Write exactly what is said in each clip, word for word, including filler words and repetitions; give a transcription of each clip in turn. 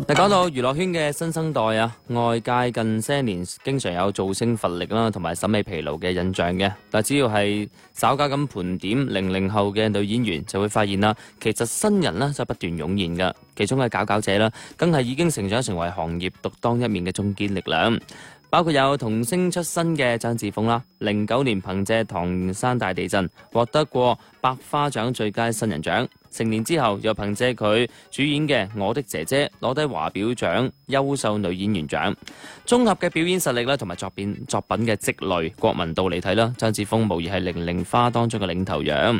嗱，講到娛樂圈嘅新生代啊，外界近些年經常有造星乏力啦，同埋審美疲勞嘅印象嘅。但只要係稍加咁盤點零零後嘅女演員，就會發現啦，其實新人呢就不斷湧現㗎。其中嘅佼佼者啦，更係已經成長成為行業獨當一面嘅中堅力量。包括有童星出身嘅張子楓啦，零九年憑借唐山大地震獲得過百花獎最佳新人獎，成年之後又憑借佢主演嘅《我的姐姐》攞低華表獎優秀女演員獎。綜合嘅表演實力啦，同埋作品作品嘅積累國民度嚟睇啦，張子楓無疑係零零花當中嘅領頭羊。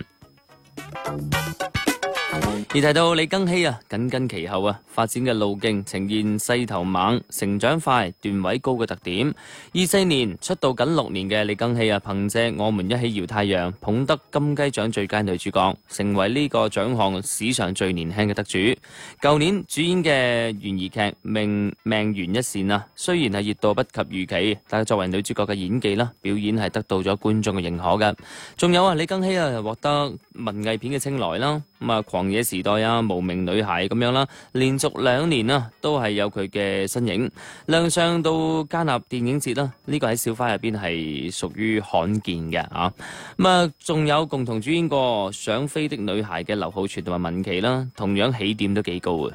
而提到李庚希啊，緊跟其後啊，發展嘅路徑呈現勢頭猛、成長快、段位高嘅特點。二四年出道僅六年嘅李庚希啊，憑借《我們一起搖太陽》捧得金雞獎最佳女主角，成為呢個獎項史上最年輕嘅得主。舊年主演嘅懸疑劇《命命懸一線》啊，雖然係熱度不及預期，但係作為女主角嘅演技啦，表演係得到咗觀眾嘅認可嘅。仲有啊，李庚希啊，獲得文藝片嘅青睞啦。咁啊，狂野時代啊，無名女孩咁樣啦，連續兩年啊，都係有佢嘅身影亮相到戛納電影節啦。呢個喺小花入邊係屬於罕見嘅啊。咁啊，仲有共同主演過《想飛的女孩》嘅劉浩存同埋文琪啦，同樣起點都幾高啊。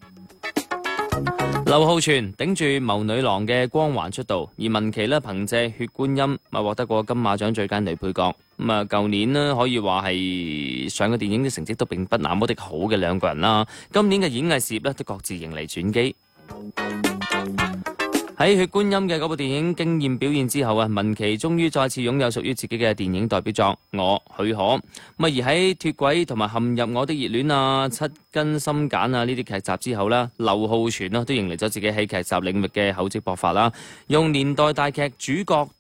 劉浩存頂住謀女郎嘅光環出道，而文琪呢憑借血觀音咪獲得過金馬獎最佳女配角。咁啊，舊年呢可以話係上嘅電影嘅成績都並不那麼的好嘅兩個人啦。今年嘅演藝事業呢都各自迎嚟轉機。喺血觀音嘅嗰部電影驚豔表現之後啊，文琪終於再次擁有屬於自己嘅電影代表作《我許可》。咁啊，而喺脫軌同埋陷入我的熱戀啊、七根心繭啊呢啲劇集之後啦，劉浩存啊都迎嚟咗自己喺劇集領域嘅厚積薄發啦，用年代大劇主角